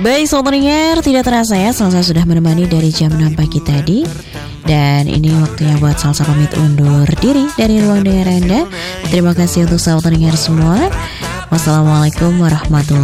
Baik sobat pendengar, tidak terasa ya Salsa sudah menemani dari jam 6 pagi tadi. Dan ini waktunya buat Salsa pamit undur diri dari ruang dengar Anda. Terima kasih untuk sahabat pendengar semua. Wassalamualaikum warahmatullahi wabarakatuh.